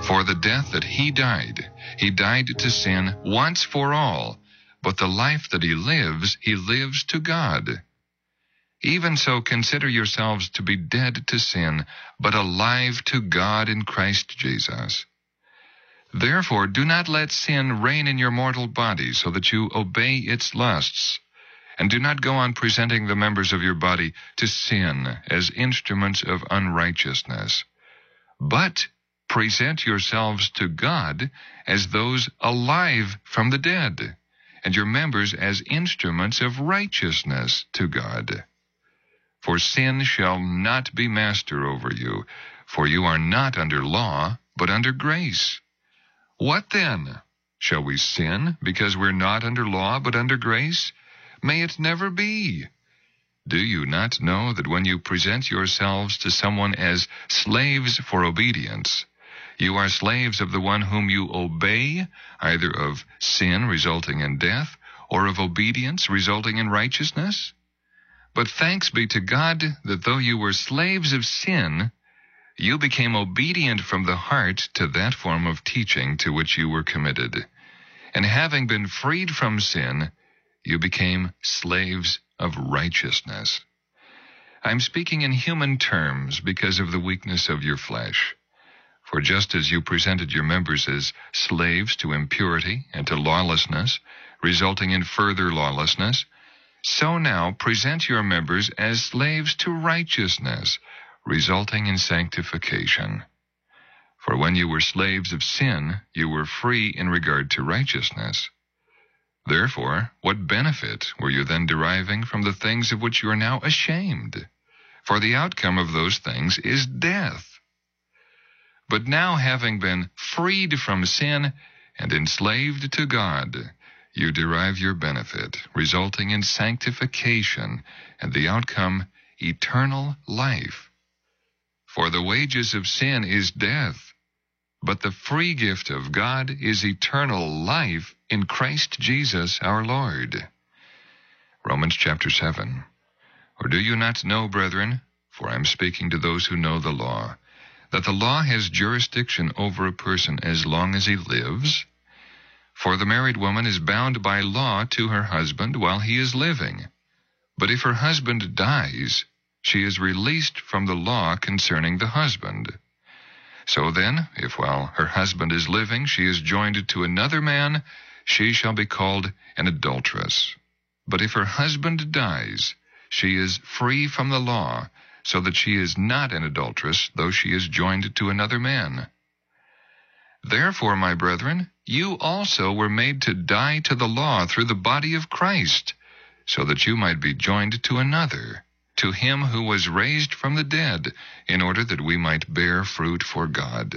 For the death that he died to sin once for all, but the life that he lives to God. Even so, consider yourselves to be dead to sin, but alive to God in Christ Jesus. Therefore, do not let sin reign in your mortal body, so that you obey its lusts. And do not go on presenting the members of your body to sin as instruments of unrighteousness. But present yourselves to God as those alive from the dead, and your members as instruments of righteousness to God. For sin shall not be master over you, for you are not under law, but under grace. What then? Shall we sin because we're not under law, but under grace? May it never be. Do you not know that when you present yourselves to someone as slaves for obedience, you are slaves of the one whom you obey, either of sin resulting in death, or of obedience resulting in righteousness? But thanks be to God that though you were slaves of sin, you became obedient from the heart to that form of teaching to which you were committed. And having been freed from sin, you became slaves of righteousness. I'm speaking in human terms because of the weakness of your flesh. For just as you presented your members as slaves to impurity and to lawlessness, resulting in further lawlessness, so now present your members as slaves to righteousness, resulting in sanctification. For when you were slaves of sin, you were free in regard to righteousness. Therefore, what benefit were you then deriving from the things of which you are now ashamed? For the outcome of those things is death. But now, having been freed from sin and enslaved to God, you derive your benefit, resulting in sanctification, and the outcome, eternal life. For the wages of sin is death, but the free gift of God is eternal life in Christ Jesus our Lord. Romans chapter 7. Or do you not know, brethren, for I am speaking to those who know the law, that the law has jurisdiction over a person as long as he lives? For the married woman is bound by law to her husband while he is living. But if her husband dies, she is released from the law concerning the husband. So then, if while her husband is living she is joined to another man, she shall be called an adulteress. But if her husband dies, she is free from the law, so that she is not an adulteress, though she is joined to another man. Therefore, my brethren, you also were made to die to the law through the body of Christ, so that you might be joined to another, to him who was raised from the dead, in order that we might bear fruit for God.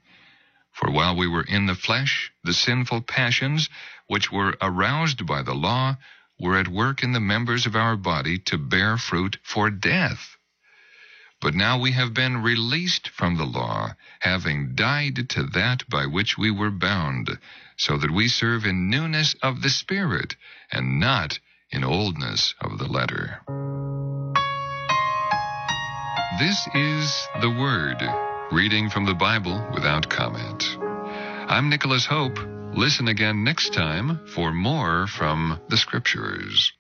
For while we were in the flesh, the sinful passions, which were aroused by the law, were at work in the members of our body to bear fruit for death. But now we have been released from the law, having died to that by which we were bound, so that we serve in newness of the Spirit, and not in oldness of the letter. This is the Word, reading from the Bible without comment. I'm Nicholas Hope. Listen again next time for more from the Scriptures.